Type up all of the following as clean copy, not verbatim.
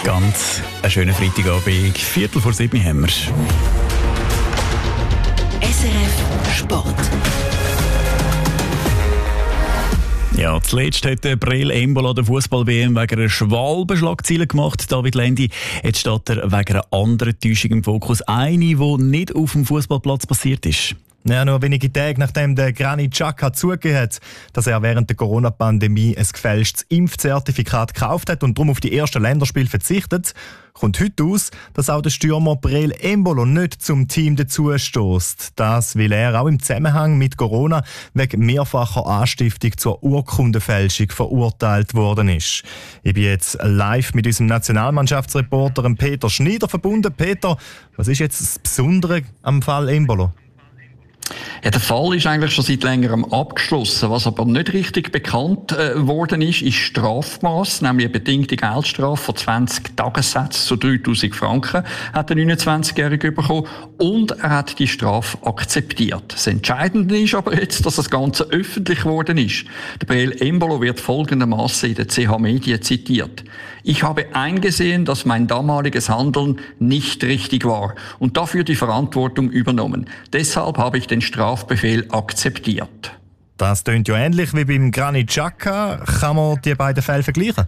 Ganz einen schönen Freitagabend. 6:45 haben wir. SRF Sport. Ja, zuletzt hat Breel Embolo der Fußball-WM wegen einer Schwalbenschlagzeile gemacht. David Lendi, jetzt steht er wegen einer anderen Täuschung im Fokus. Eine, die nicht auf dem Fußballplatz passiert ist. Ja, nur wenige Tage nachdem der Granit Xhaka zugegeben hat, dass er während der Corona-Pandemie ein gefälschtes Impfzertifikat gekauft hat und darum auf die ersten Länderspiele verzichtet, kommt heute aus, dass auch der Stürmer Breel Embolo nicht zum Team dazustößt. Das, weil er auch im Zusammenhang mit Corona wegen mehrfacher Anstiftung zur Urkundenfälschung verurteilt worden ist. Ich bin jetzt live mit unserem Nationalmannschaftsreporter Peter Schneider verbunden. Peter, was ist jetzt das Besondere am Fall Embolo? Ja, der Fall ist eigentlich schon seit längerem abgeschlossen. Was aber nicht richtig bekannt worden ist Strafmaß, nämlich eine bedingte Geldstrafe von 20 Tagessätzen zu 3'000 Franken hat der 29-Jährige bekommen und er hat die Strafe akzeptiert. Das Entscheidende ist aber jetzt, dass das Ganze öffentlich geworden ist. Der Breel Embolo wird folgendermaßen in den CH Medien zitiert. Ich habe eingesehen, dass mein damaliges Handeln nicht richtig war und dafür die Verantwortung übernommen. Deshalb habe ich den Strafbefehl akzeptiert. Das klingt ja ähnlich wie beim Granit Xhaka. Kann man die beiden Fälle vergleichen?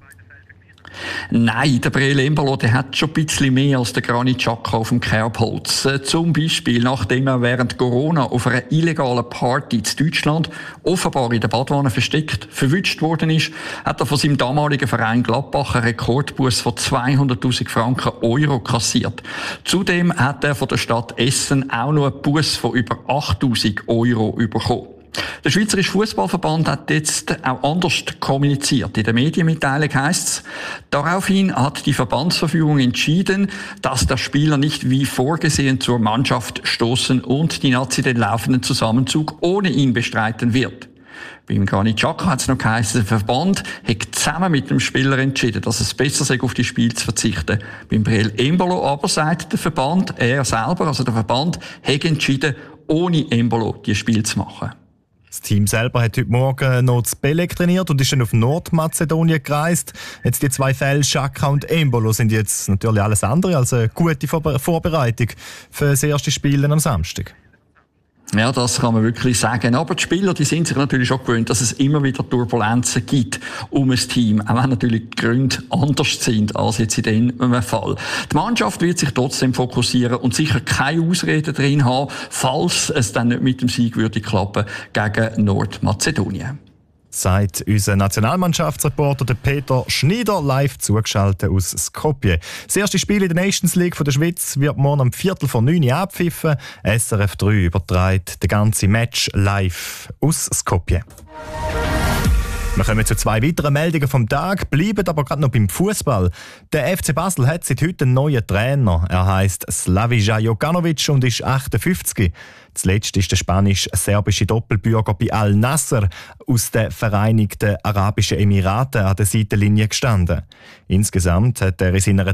Nein, der Breel Embolo, der hat schon ein bisschen mehr als der Granit Xhaka auf dem Kerbholz. Zum Beispiel, nachdem er während Corona auf einer illegalen Party in Deutschland offenbar in der Badwanne versteckt verwünscht worden ist, hat er von seinem damaligen Verein Gladbach einen Rekordbuß von 200'000 Franken Euro kassiert. Zudem hat er von der Stadt Essen auch noch einen Buß von über 8'000 Euro bekommen. Der Schweizerische Fußballverband hat jetzt auch anders kommuniziert. In der Medienmitteilung heisst es, daraufhin hat die Verbandsverfügung entschieden, dass der Spieler nicht wie vorgesehen zur Mannschaft stoßen und die Nazi den laufenden Zusammenzug ohne ihn bestreiten wird. Beim Granit Xhaka hat es noch geheißen, der Verband hat zusammen mit dem Spieler entschieden, dass es besser sei, auf die Spiel zu verzichten. Beim Breel Embolo aber sagt der Verband, er selber, also der Verband, hat entschieden, ohne Embolo die Spiel zu machen. Das Team selber hat heute Morgen noch zu Belek trainiert und ist dann auf Nordmazedonien gereist. Jetzt die zwei Fälle, Xhaka und Embolo, sind jetzt natürlich alles andere als eine gute Vorbereitung für das erste Spiel am Samstag. Ja, das kann man wirklich sagen. Aber die Spieler, die sind sich natürlich schon gewöhnt, dass es immer wieder Turbulenzen gibt um ein Team. Auch wenn natürlich die Gründe anders sind als jetzt in diesem Fall. Die Mannschaft wird sich trotzdem fokussieren und sicher keine Ausreden drin haben, falls es dann nicht mit dem Sieg würde klappen gegen Nordmazedonien. Sagt unser Nationalmannschaftsreporter Peter Schneider, live zugeschaltet aus Skopje. Das erste Spiel in der Nations League von der Schweiz wird morgen um 8:45 abpfiffen. SRF 3 überträgt den ganzen Match live aus Skopje. Wir kommen zu zwei weiteren Meldungen vom Tag, bleiben aber gerade noch beim Fußball. Der FC Basel hat seit heute einen neuen Trainer. Er heisst Slavija Jokanovic und ist 58. Zuletzt ist der spanisch-serbische Doppelbürger bei Al-Nassr aus den Vereinigten Arabischen Emiraten an der Seitenlinie gestanden. Insgesamt hat er in seiner